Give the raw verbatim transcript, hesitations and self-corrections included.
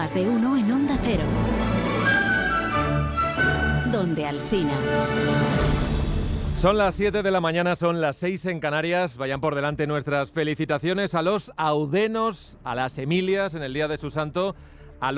Más de uno en Onda Cero. Donde Alsina. Son las siete de la mañana, son las seis en Canarias. Vayan por delante nuestras felicitaciones a los Audenos, a las Emilias en el día de su santo,